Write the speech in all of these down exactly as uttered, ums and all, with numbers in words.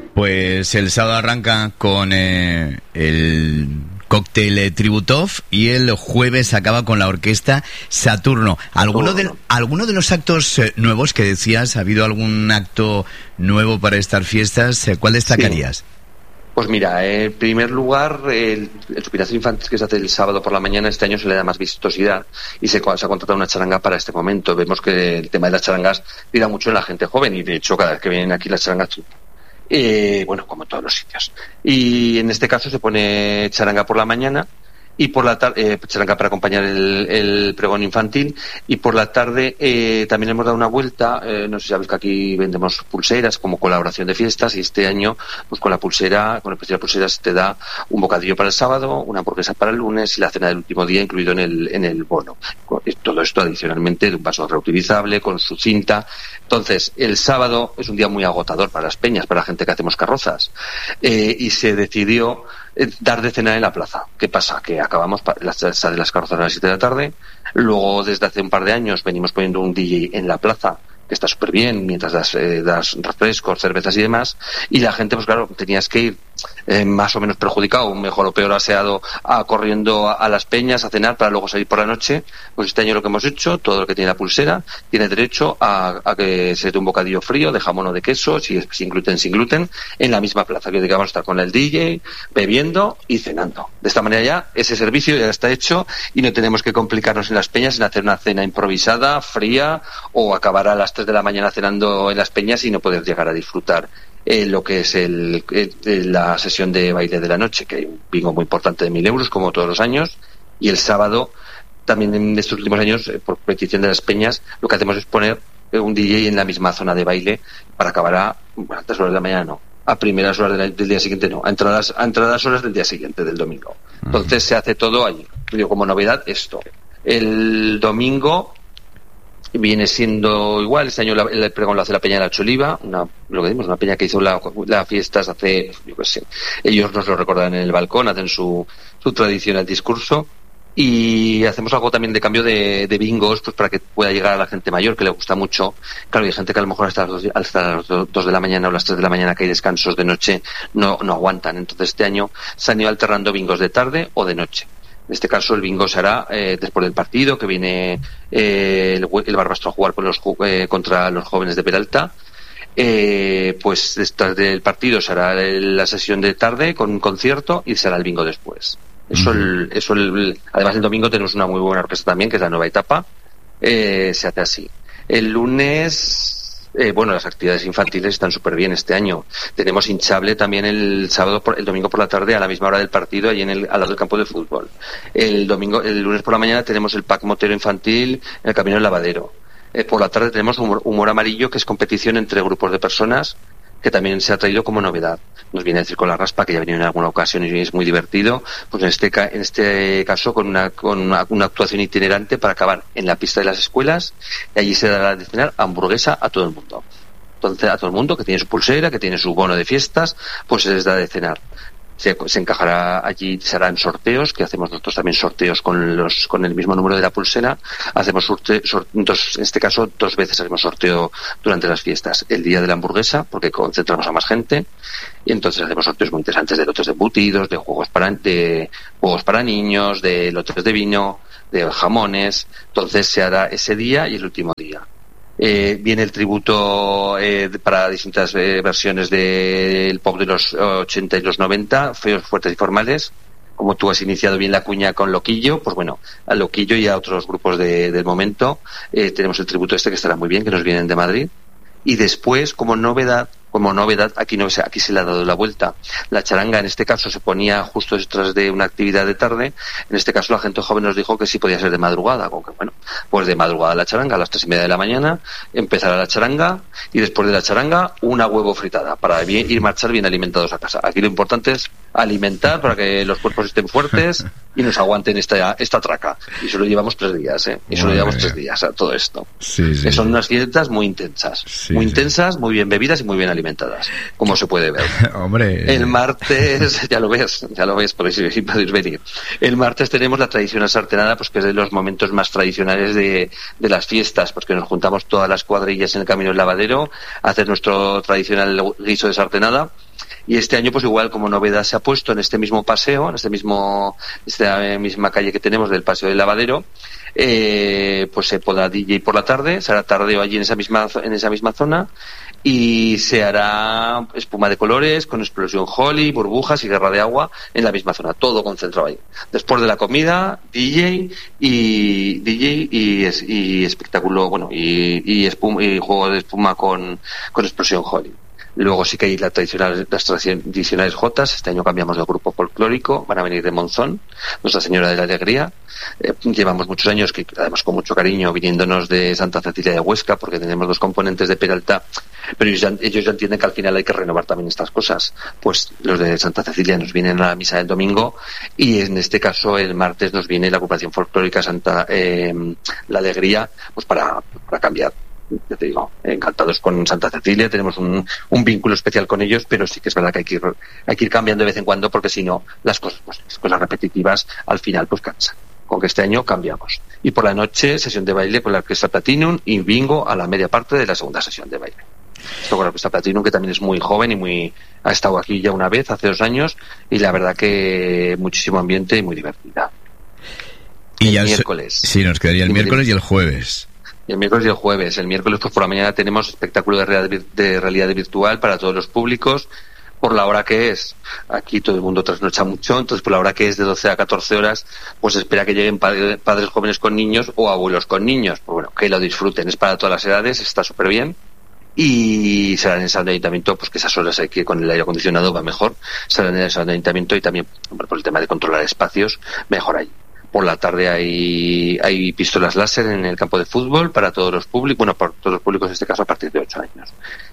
Pues el sábado arranca con eh, el cóctel eh, Tributov y el jueves acaba con la orquesta Saturno. ¿Alguno de, alguno de los actos eh, nuevos que decías? ¿Ha habido algún acto nuevo para estas fiestas? Eh, ¿Cuál destacarías? Sí. Pues mira, en primer lugar, el, el Suspiración Infantil que se hace el sábado por la mañana, este año se le da más vistosidad y se, se ha contratado una charanga para este momento. Vemos que el tema de las charangas tira mucho en la gente joven y de hecho cada vez que vienen aquí las charangas, eh, bueno, como en todos los sitios. Y en este caso se pone charanga por la mañana y por la tarde, eh, charanga para acompañar el, el pregón infantil, y por la tarde eh, también hemos dado una vuelta, eh, no sé si sabéis que aquí vendemos pulseras como colaboración de fiestas, y este año pues con la pulsera, con el precio de pulseras te da un bocadillo para el sábado, una hamburguesa para el lunes y la cena del último día incluido en el, en el bono. Todo esto adicionalmente de un vaso reutilizable con su cinta. Entonces, el sábado es un día muy agotador para las peñas, para la gente que hacemos carrozas, eh, y se decidió dar de cenar en la plaza. ¿Qué pasa? Que acabamos la de las carrozas a las siete de la tarde, luego desde hace un par de años venimos poniendo un D J en la plaza que está súper bien, mientras das, eh, das refrescos, cervezas y demás, y la gente, pues claro, tenías que ir eh, más o menos perjudicado, mejor o peor aseado, a, corriendo a, a las peñas a cenar para luego salir por la noche. Pues este año lo que hemos hecho, todo el que tiene la pulsera tiene derecho a, a que se dé un bocadillo frío de jamón o de queso, si, sin gluten, sin gluten, en la misma plaza, que vamos a estar con el D J, bebiendo y cenando. De esta manera ya ese servicio ya está hecho y no tenemos que complicarnos en las peñas en hacer una cena improvisada, fría, o acabar a las tres de la mañana cenando en las peñas y no poder llegar a disfrutar eh, lo que es el, el, la sesión de baile de la noche, que hay un bingo muy importante de mil euros como todos los años, y el sábado también en estos últimos años eh, por petición de las peñas lo que hacemos es poner eh, un D J en la misma zona de baile para acabar a bueno, altas horas de la mañana no, a primeras horas del, del día siguiente no, a entradas, a entradas horas del día siguiente, del domingo. Entonces se hace todo allí. Digo, como novedad esto. El domingo viene siendo igual, este año la, el pregón lo hace la Peña de la Choliva, una, lo que dimos, una peña que hizo la, la fiestas hace, yo qué sé, ellos nos lo recordan en el balcón, hacen su, su tradicional discurso, y hacemos algo también de cambio de, de bingos, pues para que pueda llegar a la gente mayor, que le gusta mucho. Claro, hay gente que a lo mejor hasta las dos, hasta las dos de la mañana o las tres de la mañana, que hay descansos de noche, no, no aguantan. Entonces este año se han ido alternando bingos de tarde o de noche. En este caso el bingo será eh, después del partido, que viene eh, el, el Barbastro a jugar con los, eh, contra los jóvenes de Peralta. Eh, pues después del partido será la sesión de tarde con un concierto y será el bingo después. Eso, el, eso el, además el domingo tenemos una muy buena orquesta también, que es la nueva etapa. Eh, se hace así. El lunes, eh, bueno, las actividades infantiles están súper bien este año. Tenemos hinchable también el sábado, por, el domingo por la tarde a la misma hora del partido, allí en el, al lado del campo de fútbol. El domingo, el lunes por la mañana tenemos el pack motero infantil en el Camino del Lavadero. Eh, por la tarde tenemos humor, humor amarillo, que es competición entre grupos de personas, que también se ha traído como novedad. Nos viene a decir con la raspa, que ya ha venido en alguna ocasión y es muy divertido, pues en este en este caso con una con una, una actuación itinerante para acabar en la pista de las escuelas, y allí se dará de cenar hamburguesa a todo el mundo. Entonces a todo el mundo que tiene su pulsera, que tiene su bono de fiestas, pues se les da de cenar. Se, se encajará allí, se harán sorteos, que hacemos nosotros también sorteos con los con el mismo número de la pulsera. Hacemos sorte, sort, dos, en este caso dos veces hacemos sorteo durante las fiestas. El día de la hamburguesa, porque concentramos a más gente, y entonces hacemos sorteos muy interesantes de lotes de embutidos, de juegos para de juegos para niños, de lotes de vino, de jamones. Entonces se hará ese día y el último día. Eh, viene el tributo eh, para distintas eh, versiones del de pop de los ochenta y los noventa, feos, fuertes y formales. Como tú has iniciado bien la cuña con Loquillo, pues bueno, a Loquillo y a otros grupos de, del momento eh, tenemos el tributo este que estará muy bien, que nos vienen de Madrid. Y después, como novedad, como novedad, aquí no aquí se le ha dado la vuelta. La charanga en este caso se ponía justo detrás de una actividad de tarde. En este caso la gente joven nos dijo que sí podía ser de madrugada, como que bueno, pues de madrugada la charanga a las tres y media de la mañana, empezará la charanga y después de la charanga una huevo fritada para bien, ir marchar bien alimentados a casa. Aquí lo importante es alimentar para que los cuerpos estén fuertes y nos aguanten esta esta traca. Y solo llevamos tres días, ¿eh? Y solo llevamos tres días a todo esto. Sí, sí. Que son unas dietas muy intensas, sí, muy sí. intensas, muy bien bebidas y muy bien alimentadas, como se puede ver. Hombre. El martes, ya lo ves, ya lo ves, podéis, podéis venir. El martes tenemos la tradicional sartenada, pues que es de los momentos más tradicionales de, de las fiestas, porque nos juntamos todas las cuadrillas en el Camino del Lavadero a hacer nuestro tradicional guiso de sartenada. Y este año, pues igual, como novedad, se ha puesto en este mismo paseo, en este mismo, esta misma calle que tenemos del Paseo del Lavadero, eh, pues se podrá D J por la tarde, se hará tardeo allí en esa misma, en esa misma zona, y se hará espuma de colores con explosión Holly, burbujas y guerra de agua en la misma zona, todo concentrado ahí. Después de la comida, D J y D J y, es, y espectáculo, bueno, y, y, espuma, y juego de espuma con, con explosión Holly. Luego sí que hay la tradicional, las tradicionales jotas. Este año cambiamos de grupo folclórico, van a venir de Monzón, Nuestra Señora de la Alegría. Eh, llevamos muchos años, que además con mucho cariño, viniéndonos de Santa Cecilia de Huesca, porque tenemos dos componentes de Peralta, pero ellos ya, ellos ya entienden que al final hay que renovar también estas cosas. Pues los de Santa Cecilia nos vienen a la misa del domingo, y en este caso el martes nos viene la agrupación folclórica Santa eh, la Alegría, pues para, para cambiar. Ya te digo, encantados con Santa Cecilia, tenemos un, un vínculo especial con ellos, pero sí que es verdad que hay que ir, hay que ir cambiando de vez en cuando, porque si no, las cosas, pues, las cosas repetitivas al final pues cansan. Con que este año cambiamos. Y por la noche, sesión de baile con la Orquesta Platinum y bingo a la media parte de la segunda sesión de baile. Esto con la Orquesta Platinum, que también es muy joven y muy ha estado aquí ya una vez, hace dos años, y la verdad que muchísimo ambiente y muy divertida. Y el ya miércoles. Sí, nos quedaría el miércoles y el jueves. El miércoles y el jueves. El miércoles, pues por la mañana tenemos espectáculo de realidad, de realidad virtual para todos los públicos, por la hora que es. Aquí todo el mundo trasnocha mucho, entonces por la hora que es de doce a catorce horas, pues espera que lleguen padres, padres jóvenes con niños o abuelos con niños. Pues bueno, que lo disfruten, es para todas las edades, está súper bien. Y será en el salón de ayuntamiento, pues que esas horas hay que con el aire acondicionado va mejor, será en el salón de ayuntamiento, y también por el tema de controlar espacios, mejor ahí. Por la tarde hay, hay pistolas láser en el campo de fútbol para todos los públicos, bueno, para todos los públicos en este caso a partir de ocho años.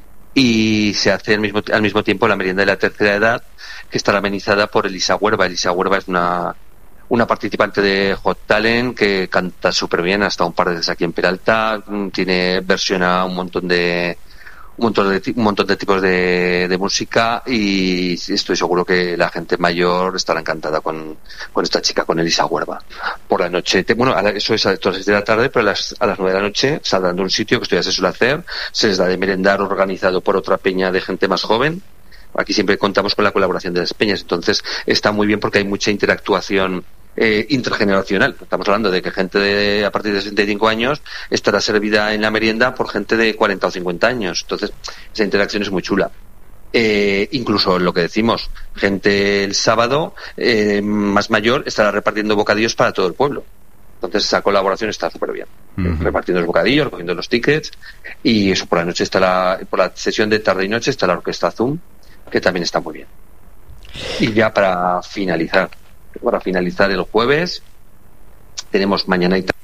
Y se hace al mismo, al mismo tiempo la merienda de la tercera edad, que estará amenizada por Elisa Huerva. Elisa Huerva es una, una participante de Hot Talent que canta súper bien, ha estado un par de veces aquí en Peralta, tiene versión a un montón de un montón de, un montón de tipos de, de música, y estoy seguro que la gente mayor estará encantada con, con esta chica, con Elisa Huerva. Por la noche, te, bueno, eso es a las seis de la tarde, pero a las, a las nueve de la noche saldrán de un sitio que esto ya se suele hacer, se les da de merendar organizado por otra peña de gente más joven. Aquí siempre contamos con la colaboración de las peñas, entonces está muy bien porque hay mucha interactuación Eh, intergeneracional. Estamos hablando de que gente de, a partir de sesenta y cinco años estará servida en la merienda por gente de cuarenta o cincuenta años. Entonces, esa interacción es muy chula. Eh, incluso lo que decimos, gente el sábado eh, más mayor estará repartiendo bocadillos para todo el pueblo. Entonces, esa colaboración está súper bien. Uh-huh. Repartiendo los bocadillos, recogiendo los tickets, y eso por la noche está la, por la sesión de tarde y noche está la Orquesta Zoom, que también está muy bien. Y ya para finalizar, Para finalizar el jueves, tenemos mañana y